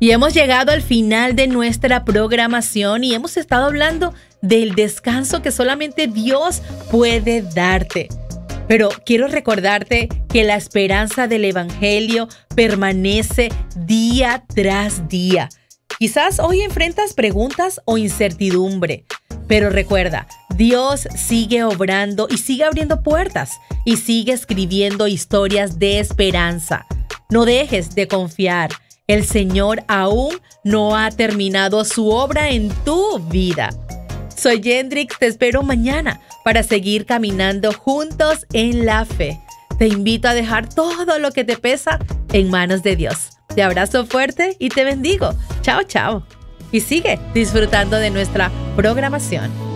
Y hemos llegado al final de nuestra programación y hemos estado hablando del descanso que solamente Dios puede darte. Pero quiero recordarte que la esperanza del Evangelio permanece día tras día. Quizás hoy enfrentas preguntas o incertidumbre, pero recuerda, Dios sigue obrando y sigue abriendo puertas y sigue escribiendo historias de esperanza. No dejes de confiar. El Señor aún no ha terminado su obra en tu vida. Soy Yendrix, te espero mañana para seguir caminando juntos en la fe. Te invito a dejar todo lo que te pesa en manos de Dios. Te abrazo fuerte y te bendigo. Chao, chao. Y sigue disfrutando de nuestra programación.